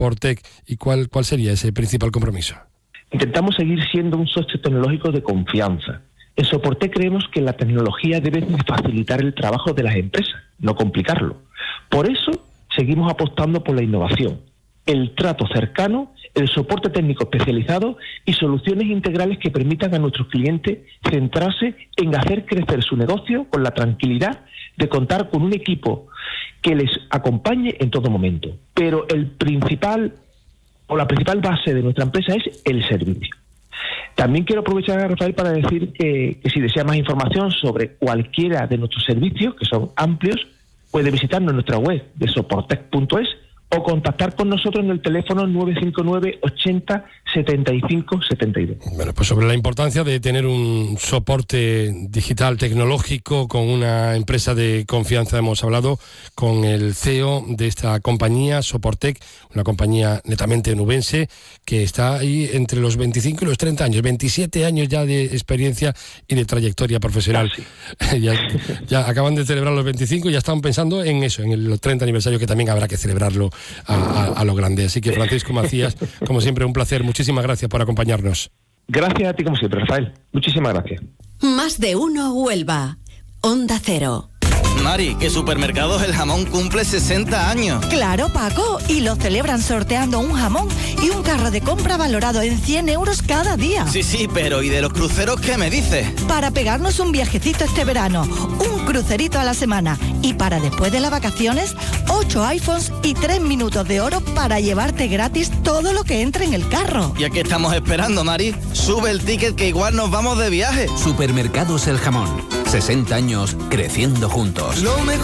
Soportec. ¿Y cuál sería ese principal compromiso? Intentamos seguir siendo un socio tecnológico de confianza. En Soportec creemos que la tecnología debe facilitar el trabajo de las empresas, no complicarlo. Por eso seguimos apostando por la innovación, el trato cercano, el soporte técnico especializado y soluciones integrales que permitan a nuestros clientes centrarse en hacer crecer su negocio con la tranquilidad de contar con un equipo que les acompañe en todo momento. Pero la principal base de nuestra empresa es el servicio. También quiero aprovechar, Rafael, para decir que si desea más información sobre cualquiera de nuestros servicios, que son amplios, puede visitarnos en nuestra web de soportec.es o contactar con nosotros en el teléfono 959 80 75 72. Bueno, pues sobre la importancia de tener un soporte digital tecnológico con una empresa de confianza hemos hablado con el CEO de esta compañía, Soportec, una compañía netamente nubense que está ahí entre los 25 y los 30 años, 27 años ya de experiencia y de trayectoria profesional. ya acaban de celebrar los 25 y ya están pensando en eso, en el 30 aniversario, que también habrá que celebrarlo a lo grande. Así que, Francisco Macías, como siempre, un placer. Muchísimas gracias por acompañarnos. Gracias a ti, como siempre, Rafael. Muchísimas gracias. Más de uno Huelva. Onda Cero. Mari, que Supermercados El Jamón cumple 60 años. Claro, Paco, y lo celebran sorteando un jamón y un carro de compra valorado en 100 euros cada día. Sí, pero ¿y de los cruceros qué me dices? Para pegarnos un viajecito este verano, un crucerito a la semana, y para después de las vacaciones, 8 iPhones y 3 minutos de oro para llevarte gratis todo lo que entre en el carro. ¿Y a qué estamos esperando, Mari? Sube el ticket que igual nos vamos de viaje. Supermercados El Jamón. 60 años creciendo juntos.